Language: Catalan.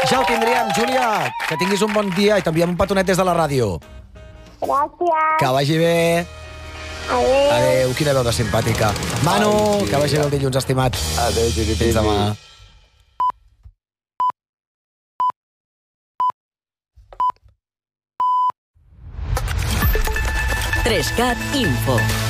Ja ho tindríem, Júlia. Que tinguis un bon dia i t'enviem un petonet des de la ràdio. Gràcies. Que vagi bé. Adéu. Adéu, quina veu de simpàtica. Manu, Ai, sí, que vagi bé el dilluns, estimat. Adéu, chiquitini. Fins demà. Trescat Info.